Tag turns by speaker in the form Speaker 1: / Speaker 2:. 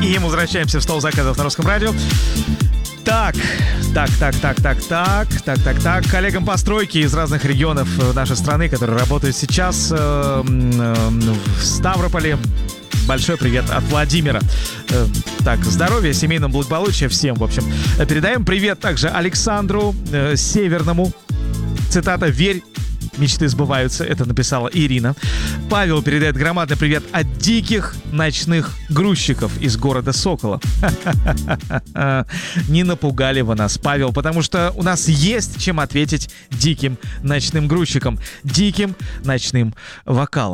Speaker 1: И мы возвращаемся в стол заказов на Русском радио. Так. Коллегам по стройке из разных регионов нашей страны, которые работают сейчас в Ставрополе, большой привет от Владимира. Так, здоровья, семейного благополучия всем, в общем. Передаем привет также Александру Северному. Цитата: «Верь, мечты сбываются». Это написала Ирина. Павел передает громадный привет от диких ночных грузчиков из города Сокола. Не напугали вы нас, Павел, потому что у нас есть чем ответить диким ночным грузчикам, диким ночным вокалом.